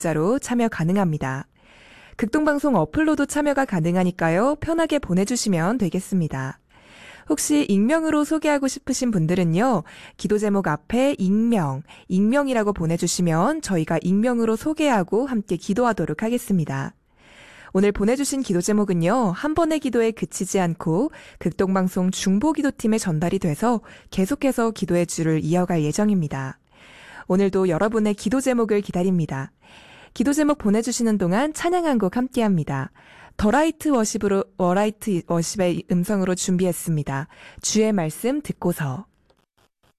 문자로 참여 가능합니다. 극동방송 어플로도 참여가 가능하니까요. 편하게 보내주시면 되겠습니다. 혹시 익명으로 소개하고 싶으신 분들은요. 기도 제목 앞에 익명이라고 보내주시면 저희가 익명으로 소개하고 함께 기도하도록 하겠습니다. 오늘 보내주신 기도 제목은요. 한 번의 기도에 그치지 않고 극동방송 중보기도팀에 전달이 돼서 계속해서 기도의 줄을 이어갈 예정입니다. 오늘도 여러분의 기도 제목을 기다립니다. 기도 제목 보내주시는 동안 찬양 한 곡 함께합니다. 더라이트 워십의 음성으로 준비했습니다. 주의 말씀 듣고서.